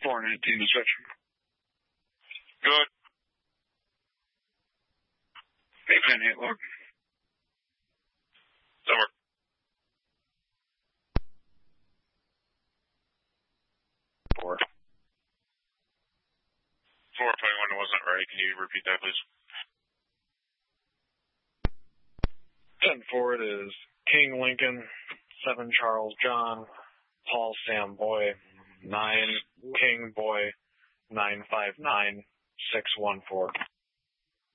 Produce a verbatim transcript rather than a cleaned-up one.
four nineteen to switch. Good. eight ten eight log. Over. Four. Four twenty-one wasn't right. Can you repeat that, please? ten forward is King Lincoln, seven Charles John, Paul Sam Boy, nine King Boy, nine five nine, six one four.